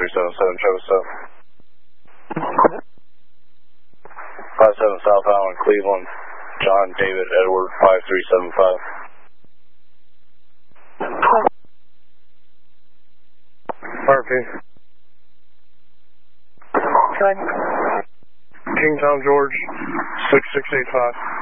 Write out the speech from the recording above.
5377, Travis South. 57 South Island, Cleveland, John David Edward 5375. RP. Good. King Tom George 6685.